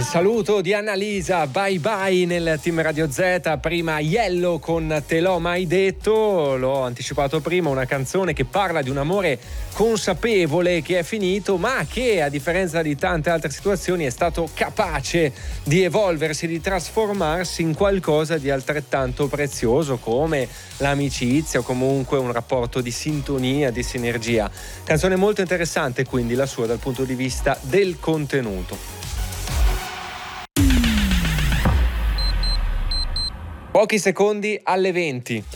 Saluto di Annalisa, bye bye nel team Radio Z, prima Yellow con Te l'ho mai detto, l'ho anticipato prima, una canzone che parla di un amore consapevole che è finito, ma che a differenza di tante altre situazioni è stato capace di evolversi, di trasformarsi in qualcosa di altrettanto prezioso come l'amicizia o comunque un rapporto di sintonia, di sinergia. Canzone molto interessante quindi la sua dal punto di vista del contenuto. Pochi secondi alle 20.